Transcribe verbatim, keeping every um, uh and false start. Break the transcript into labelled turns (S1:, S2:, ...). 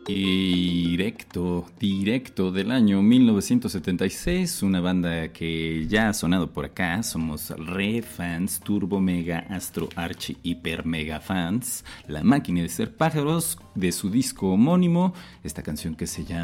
S1: Directo, directo del año mil novecientos setenta y seis, una banda que ya ha sonado por acá, somos re fans, turbo mega astro archi hiper mega fans, La Máquina de Ser Pájaros, de su disco homónimo, esta canción que se llama